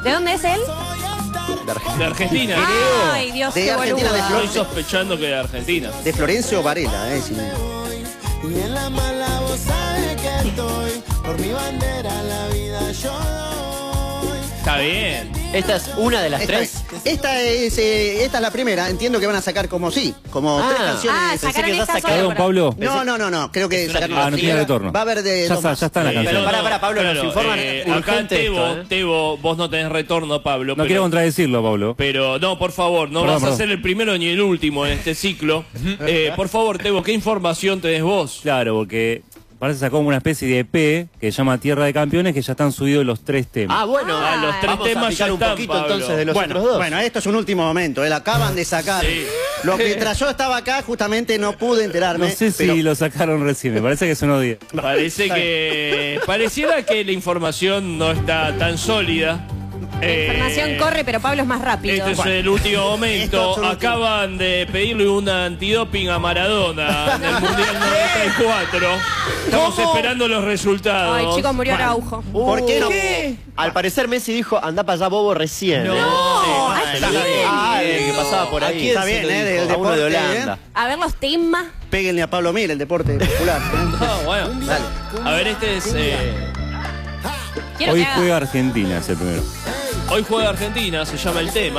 ¿De dónde es él? De Argentina, creo. Ay, Dios, De qué Argentina, boluda. Estoy sospechando que de Argentina. De Florencio Varela, sí. Y en la mala vos sabes que estoy. Por mi bandera la vida yo doy. Está bien. Esta es una de las tres. Esta es la primera. Entiendo que van a sacar como tres canciones. Sacaron Pensé que ya esta sacaron, sola. Pablo. No. Creo que sacaron no tiene retorno. Va a haber de dos más. Ya está la canción. Pero pará, Pablo, nos informan acá urgente Tebo, esto, Tebo, vos no tenés retorno, Pablo. No pero, quiero contradecirlo, Pablo. Pero, no, por favor, no Perdón, vas a perdón. ser el primero ni el último en este ciclo. Por favor, Tebo, ¿qué información tenés vos? Claro, porque parece que sacó como una especie de EP que se llama Tierra de Campeones, que ya están subidos los 3 temas. Ah, bueno. Los tres Vamos a temas picar ya un están, poquito Pablo. entonces de los otros dos. Bueno, esto es un último momento. Acaban de sacar. Sí. Mientras yo estaba acá, justamente no pude enterarme. No sé si pero- lo sacaron recién, me parece que sonó 10. Pareciera que la información no está tan sólida. La información corre, pero Pablo es más rápido. Este es el último Esto momento. es un último. Acaban de pedirle un antidoping a Maradona en el Mundial 94. Estamos esperando los resultados. Ay, chicos, murió Araujo. ¿Por qué no? Al parecer Messi dijo, anda para allá, bobo, recién. No, ¿a Está quién? bien. Ah, el que pasaba por ahí. Está bien, del A uno de deporte, Holanda. A ver los temas. Péguenle a Pablo Mir, el deporte popular. No, bueno. Dale. A ver, este es. Quiero Hoy que haga- juega Argentina, es el primero. Hoy juega Argentina, se llama el tema.